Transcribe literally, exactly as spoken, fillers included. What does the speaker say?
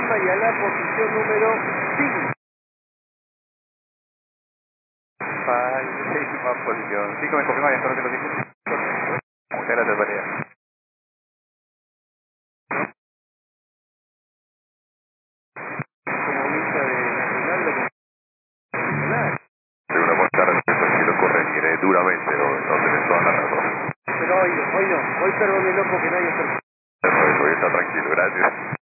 décima y a la posición número cinco. Para décima posición. Sí, me confirma bien, solo te lo dije. Muchas gracias, María. Comunista de Nacional, lo Nacional. De una buena respuesta, sí lo corregiré duramente, no, no tenés toda la razón. Pero hoy no, hoy no, hoy perdónenlo porque nadie se... Eso, eso, está tranquilo, gracias.